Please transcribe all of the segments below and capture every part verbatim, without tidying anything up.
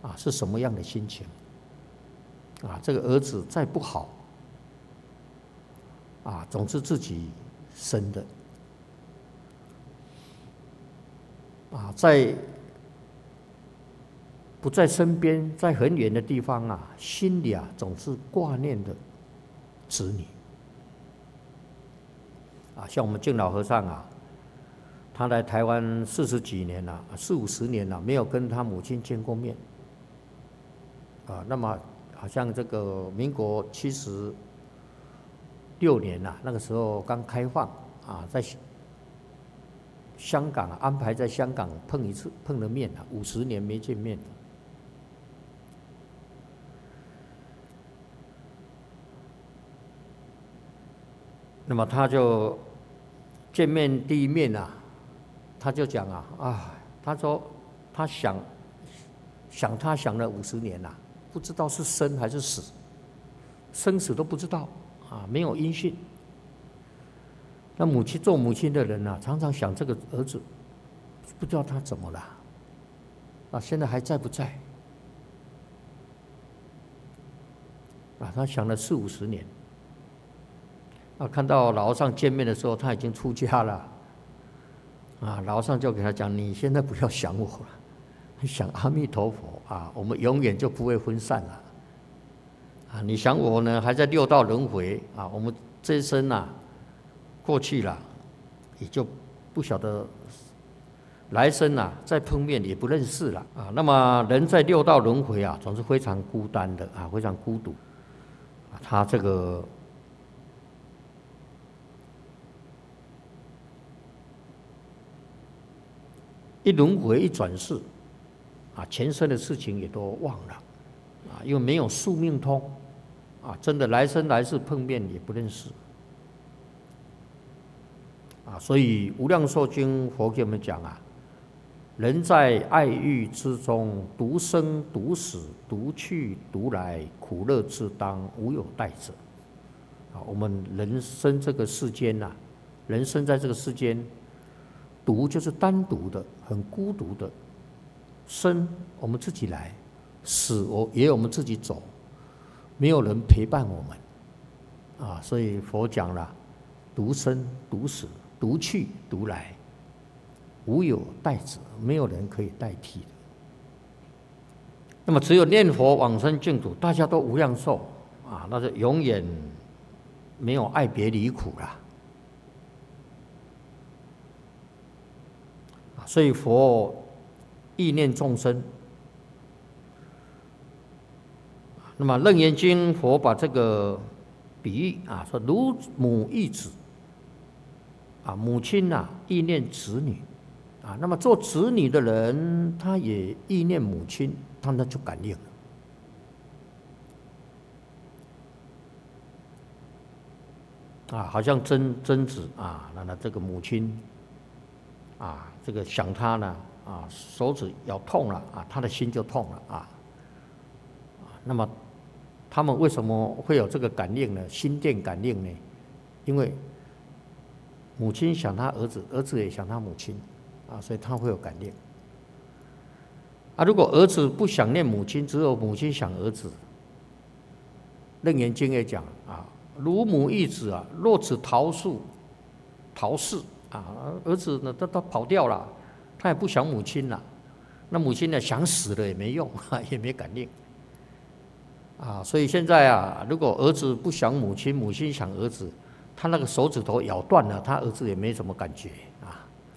啊是什么样的心情？啊，这个儿子再不好，啊，总是自己生的，啊，在不在身边，在很远的地方啊，心里啊总是挂念的子女。啊，像我们敬老和尚啊，他来台湾四十几年了，四五十年了，没有跟他母亲见过面。啊，那么好像这个民国七十六年呐，那个时候刚开放啊，在香港啊，安排在香港碰一次，碰了面啊，五十年没见面。那么他就见面第一面啊，他就讲啊啊，他说他想想他想了五十年啊，不知道是生还是死，生死都不知道啊，没有音讯。那母亲做母亲的人啊，常常想这个儿子，不知道他怎么了，啊，现在还在不在？啊，他想了四五十年。啊，看到老和尚见面的时候，他已经出家了。啊，老和尚就给他讲：“你现在不要想我了，想阿弥陀佛啊，我们永远就不会分散了。啊，你想我呢，还在六道轮回啊，我们这一生啊，过去了，也就不晓得来生啊，再碰面也不认识了啊。那么人在六道轮回啊，总是非常孤单的啊，非常孤独。啊，他这个。”一轮回一转世，啊，前生的事情也都忘了，啊，因为没有宿命通，啊，真的来生来世碰面也不认识，啊，所以《无量寿经》佛给我们讲啊，人在爱欲之中，独生独死，独去独来，苦乐自当，无有代者。啊，我们人生这个世间呐、啊，人生在这个世间。独就是单独的，很孤独的。生我们自己来，死我也有我们自己走，没有人陪伴我们啊。所以佛讲了，独生独死，独去独来，无有代者，没有人可以代替的。那么只有念佛往生净土，大家都无量寿啊，那就永远没有爱别离苦了。所以佛意念众生。那么《楞严经》佛把这个比喻啊，说如母忆子啊，母亲呐、啊、意念子女啊，那么做子女的人，他也意念母亲，他那就感应了啊，好像贞贞子啊，那那这个母亲啊。这个想他呢，啊，手指咬痛了啊，他的心就痛了啊。那么，他们为什么会有这个感应呢？心电感应呢？因为母亲想他儿子，儿子也想他母亲，啊，所以他会有感应。啊，如果儿子不想念母亲，只有母亲想儿子，《楞严经》也讲啊，如母忆子啊，若此逃宿，逃逝。啊，儿子呢，他他跑掉了，他也不想母亲了。那母亲呢，想死了也没用，也没感应。啊，所以现在啊，如果儿子不想母亲，母亲想儿子，他那个手指头咬断了，他儿子也没什么感觉啊。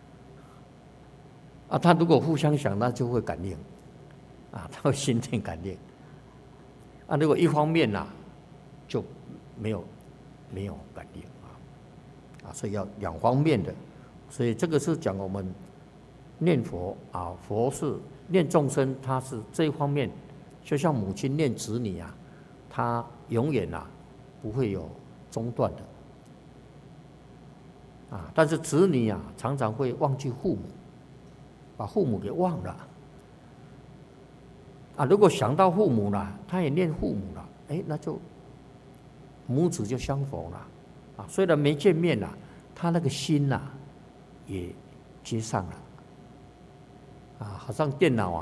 啊，他如果互相想，那就会感应，啊，他会心电感应。啊，如果一方面呐、啊，就没有没有感应。啊，所以要两方面的，所以这个是讲我们念佛啊，佛是念众生，他是这一方面，就像母亲念子女啊，他永远啊不会有中断的啊。但是子女啊常常会忘记父母，把父母给忘了啊。如果想到父母了，他也念父母了，哎，那就母子就相逢了。啊，虽然没见面啦，他那个心呐、啊、也接上了。啊，好像电脑啊，